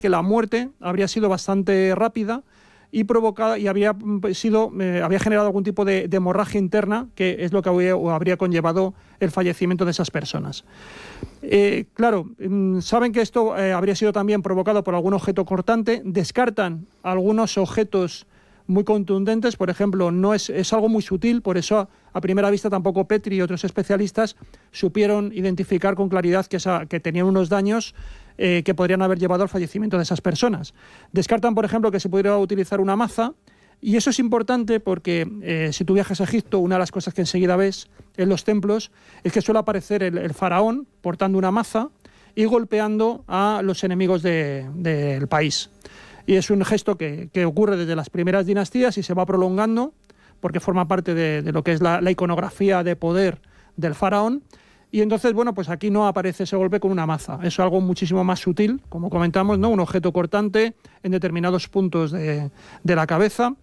que la muerte habría sido bastante rápida y provocada, y había generado algún tipo de hemorragia interna, que es lo que habría conllevado el fallecimiento de esas personas. Claro, saben que esto habría sido también provocado por algún objeto cortante, descartan algunos objetos muy contundentes, por ejemplo, es algo muy sutil, por eso a primera vista tampoco Petri y otros especialistas supieron identificar con claridad que tenían unos daños que podrían haber llevado al fallecimiento de esas personas. Descartan, por ejemplo, que se pudiera utilizar una maza, y eso es importante porque si tú viajas a Egipto, una de las cosas que enseguida ves en los templos es que suele aparecer el faraón portando una maza y golpeando a los enemigos del país. Y es un gesto que ocurre desde las primeras dinastías y se va prolongando porque forma parte de lo que es la iconografía de poder del faraón. Y entonces, bueno, pues aquí no aparece ese golpe con una maza. Es algo muchísimo más sutil, como comentamos, ¿no? Un objeto cortante en determinados puntos de la cabeza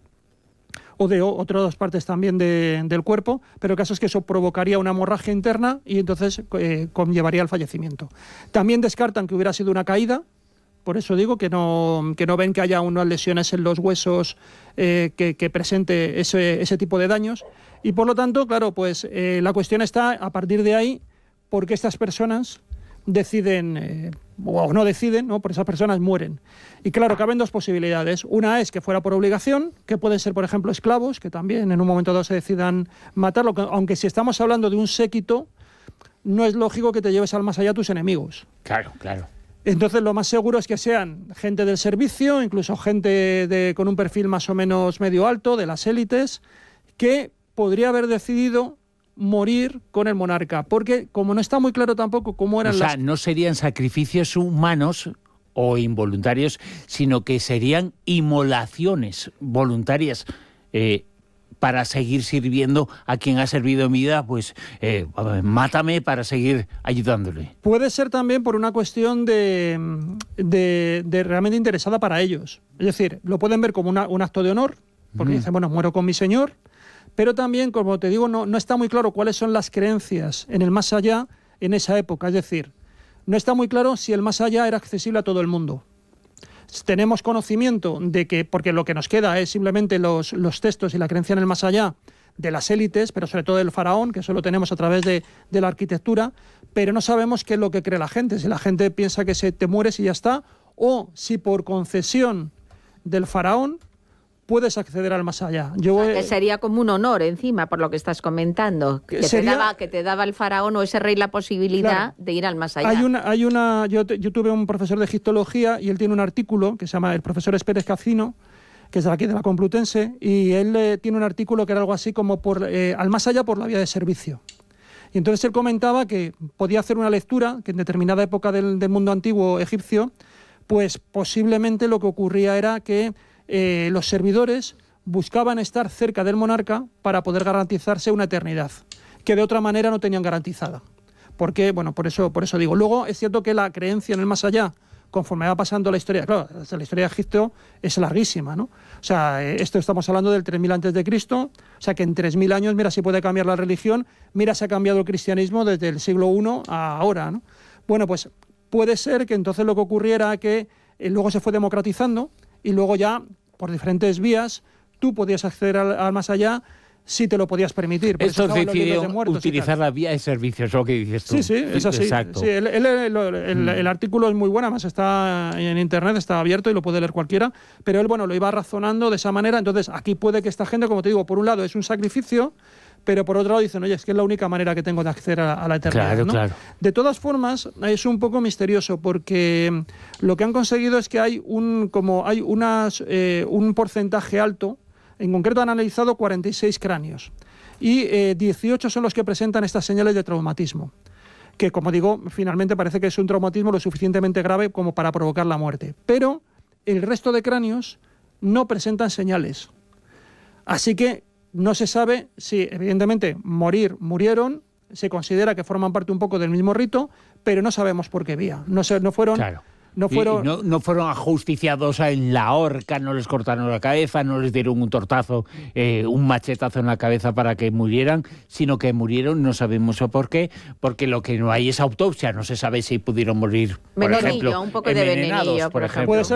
o de otras partes también del cuerpo, pero el caso es que eso provocaría una hemorragia interna y entonces conllevaría al fallecimiento. También descartan que hubiera sido una caída. Por eso digo que no ven que haya unas lesiones en los huesos que presente ese tipo de daños. Y por lo tanto, claro, pues la cuestión está a partir de ahí, por qué estas personas deciden o no deciden, ¿no? Por esas personas mueren. Y claro, caben dos posibilidades. Una es que fuera por obligación, que pueden ser, por ejemplo, esclavos, que también en un momento dado se decidan matarlo, aunque si estamos hablando de un séquito, no es lógico que te lleves al más allá a tus enemigos. Claro, claro. Entonces lo más seguro es que sean gente del servicio, incluso gente con un perfil más o menos medio alto, de las élites, que podría haber decidido morir con el monarca, porque como no está muy claro tampoco cómo eran no serían sacrificios humanos o involuntarios, sino que serían inmolaciones voluntarias, para seguir sirviendo a quien ha servido en vida, pues mátame para seguir ayudándole. Puede ser también por una cuestión de realmente interesada para ellos. Es decir, lo pueden ver como un acto de honor, porque dicen, bueno, muero con mi señor, pero también, como te digo, no está muy claro cuáles son las creencias en el más allá en esa época. Es decir, no está muy claro si el más allá era accesible a todo el mundo. Tenemos conocimiento de que, porque lo que nos queda es simplemente los textos y la creencia en el más allá de las élites, pero sobre todo del faraón, que eso lo tenemos a través de la arquitectura, pero no sabemos qué es lo que cree la gente. Si la gente piensa que te mueres y ya está, o si por concesión del faraón puedes acceder al más allá. Que sería como un honor encima, por lo que estás comentando, que te daba el faraón o ese rey la posibilidad, claro, de ir al más allá. Yo tuve un profesor de egiptología y él tiene un artículo que se llama, el profesor Pérez Cacino, que es de aquí de la Complutense, y él tiene un artículo que era algo así como al más allá por la vía de servicio. Y entonces él comentaba que podía hacer una lectura, que en determinada época del mundo antiguo egipcio, pues posiblemente lo que ocurría era que los servidores buscaban estar cerca del monarca para poder garantizarse una eternidad, que de otra manera no tenían garantizada. Porque, bueno, por eso digo. Luego es cierto que la creencia en el más allá, conforme va pasando la historia, claro, la historia de Egipto es larguísima, ¿no? O sea, esto estamos hablando del 3000 a.C., o sea que en 3000 años, mira si puede cambiar la religión, mira si ha cambiado el cristianismo desde el siglo I a ahora, ¿no? Bueno, pues puede ser que entonces lo que ocurriera que luego se fue democratizando y luego ya, por diferentes vías, tú podías acceder al más allá si te lo podías permitir. Esto decidió utilizar la vía de servicio, es lo que dices tú. Sí, es así. Exacto. Sí, el artículo es muy bueno, además está en internet, está abierto y lo puede leer cualquiera, pero él, bueno, lo iba razonando de esa manera. Entonces, aquí puede que esta gente, como te digo, por un lado es un sacrificio, pero por otro lado dicen, oye, es que es la única manera que tengo de acceder a la eternidad. Claro, ¿no? claro. De todas formas, es un poco misterioso porque lo que han conseguido es que hay un porcentaje alto. En concreto han analizado 46 cráneos y 18 son los que presentan estas señales de traumatismo, que, como digo, finalmente parece que es un traumatismo lo suficientemente grave como para provocar la muerte. Pero el resto de cráneos no presentan señales. Así que no se sabe si, evidentemente, murieron, se considera que forman parte un poco del mismo rito, pero no sabemos por qué vía. No fueron... Claro. No fueron ajusticiados en la horca, no les cortaron la cabeza, no les dieron un tortazo, un machetazo en la cabeza para que murieran, sino que murieron, no sabemos por qué, porque lo que no hay es autopsia, no se sabe si pudieron morir, por ejemplo, un poco de venenillo, por ejemplo. Puede ser